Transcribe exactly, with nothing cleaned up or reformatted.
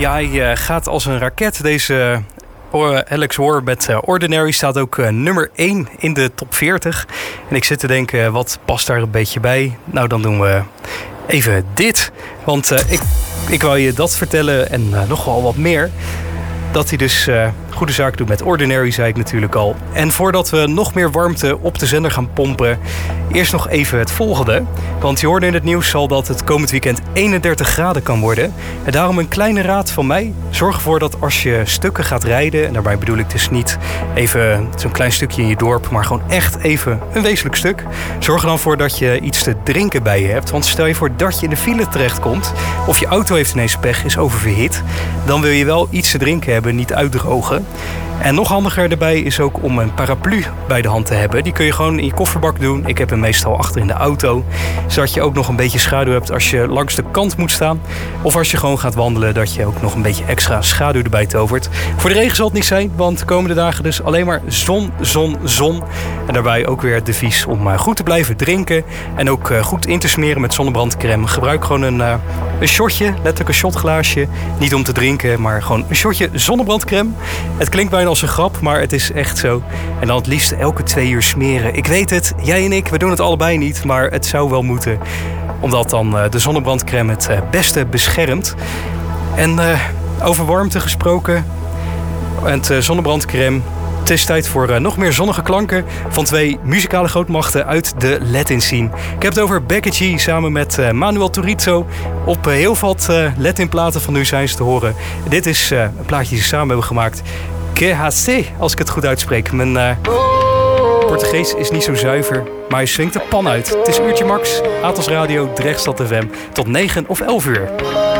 Ja, hij uh, gaat als een raket. Deze uh, Alex War met uh, Ordinary staat ook uh, nummer één in de top veertig. En ik zit te denken, wat past daar een beetje bij? Nou, dan doen we even dit. Want uh, ik, ik wou je dat vertellen en uh, nog wel wat meer. Dat hij dus uh, goede zaak doet met Ordinary, zei ik natuurlijk al. En voordat we nog meer warmte op de zender gaan pompen, eerst nog even het volgende. Want je hoorde in het nieuws al dat het komend weekend eenendertig graden kan worden. En daarom een kleine raad van mij. Zorg ervoor dat als je stukken gaat rijden, en daarbij bedoel ik dus niet even zo'n klein stukje in je dorp, maar gewoon echt even een wezenlijk stuk. Zorg er dan voor dat je iets te drinken bij je hebt. Want stel je voor dat je in de file terechtkomt, of je auto heeft ineens pech, is oververhit, dan wil je wel iets te drinken hebben, niet uitdrogen. En nog handiger erbij is ook om een paraplu bij de hand te hebben. Die kun je gewoon in je kofferbak doen. Ik heb hem meestal achter in de auto. Zodat je ook nog een beetje schaduw hebt als je langs de kant moet staan. Of als je gewoon gaat wandelen, dat je ook nog een beetje extra schaduw erbij tovert. Voor de regen zal het niet zijn, want de komende dagen dus alleen maar zon, zon, zon. En daarbij ook weer het devies om goed te blijven drinken. En ook goed in te smeren met zonnebrandcrème. Gebruik gewoon een, een shotje, letterlijk een shotglaasje. Niet om te drinken, maar gewoon een shotje zonnebrandcrème. Het klinkt bijna als een grap, maar het is echt zo. En dan het liefst elke twee uur smeren. Ik weet het, jij en ik, we doen het allebei niet, maar het zou wel moeten. Omdat dan uh, de zonnebrandcrème het uh, beste beschermt. En uh, over warmte gesproken, het uh, zonnebrandcrème. Het is tijd voor uh, nog meer zonnige klanken van twee muzikale grootmachten uit de Latin scene. Ik heb het over Becky G samen met uh, Manuel Turizo. Op uh, heel wat uh, Latin platen van nu zijn ze te horen. Dit is uh, een plaatje die ze samen hebben gemaakt. Que hace, als ik het goed uitspreek. Mijn uh, Portugees is niet zo zuiver, maar hij swingt de pan uit. Het is Uurtje Max, Atos Radio, Drechtstad F M. Tot negen of elf uur.